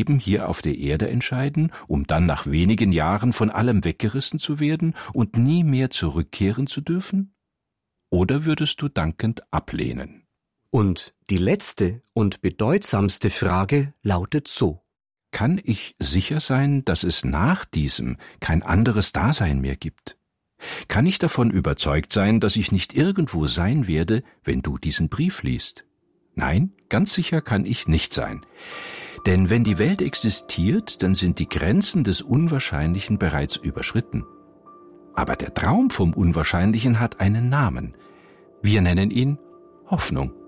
Leben hier auf der Erde entscheiden, um dann nach wenigen Jahren von allem weggerissen zu werden und nie mehr zurückkehren zu dürfen? Oder würdest du dankend ablehnen? Und die letzte und bedeutsamste Frage lautet so: Kann ich sicher sein, dass es nach diesem kein anderes Dasein mehr gibt? Kann ich davon überzeugt sein, dass ich nicht irgendwo sein werde, wenn du diesen Brief liest? Nein, ganz sicher kann ich nicht sein. Denn wenn die Welt existiert, dann sind die Grenzen des Unwahrscheinlichen bereits überschritten. Aber der Traum vom Unwahrscheinlichen hat einen Namen. Wir nennen ihn Hoffnung.